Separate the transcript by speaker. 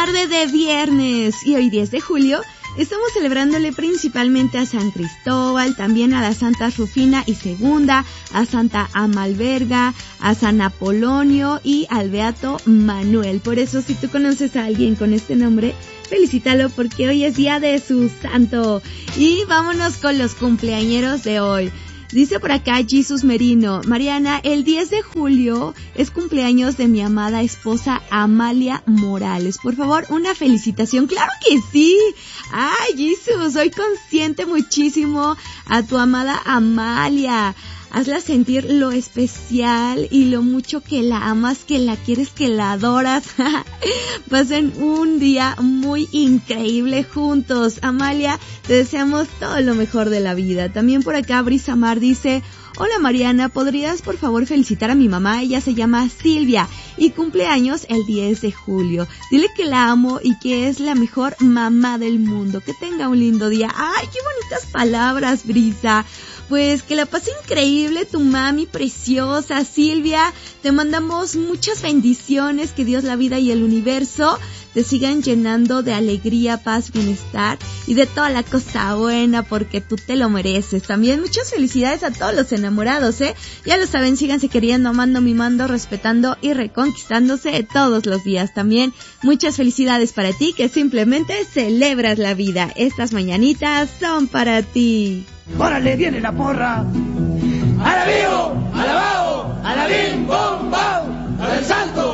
Speaker 1: tarde de viernes y hoy 10 de julio estamos celebrándole principalmente a San Cristóbal, también a las Santas Rufina y Segunda, a Santa Amalberga, a San Apolonio y al Beato Manuel. Por eso, si tú conoces a alguien con este nombre, felicítalo porque hoy es día de su santo. Y vámonos con los cumpleañeros de hoy. Dice por acá Jesús Merino: Mariana, el 10 de julio es cumpleaños de mi amada esposa Amalia Morales. Por favor, una felicitación. ¡Claro que sí! ¡Ay, Jesús! Hoy consiente muchísimo a tu amada Amalia. Hazla sentir lo especial y lo mucho que la amas, que la quieres, que la adoras. Pasen un día muy increíble juntos. Amalia, te deseamos todo lo mejor de la vida. También por acá Brisa Mar dice: hola Mariana, ¿podrías por favor felicitar a mi mamá? Ella se llama Silvia y cumple años el 10 de julio. Dile que la amo y que es la mejor mamá del mundo. Que tenga un lindo día. ¡Ay, qué bonitas palabras, Brisa! Pues que la pase increíble tu mami preciosa, Silvia. Te mandamos muchas bendiciones, que Dios, la vida y el universo te sigan llenando de alegría, paz, bienestar y de toda la cosa buena, porque tú te lo mereces. También muchas felicidades a todos los enamorados, Ya lo saben, síganse queriendo, amando, mimando, respetando y reconquistándose todos los días. También muchas felicidades para ti, que simplemente celebras la vida. Estas mañanitas son para ti.
Speaker 2: ¡Órale, viene la porra! ¡A la vivo! ¡A la bao! ¡A la bim, bom, bau! ¡A el santo!